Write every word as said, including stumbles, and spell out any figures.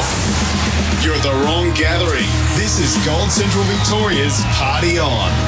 You're at the wrong gathering. This is Gold Central Victoria's Party On.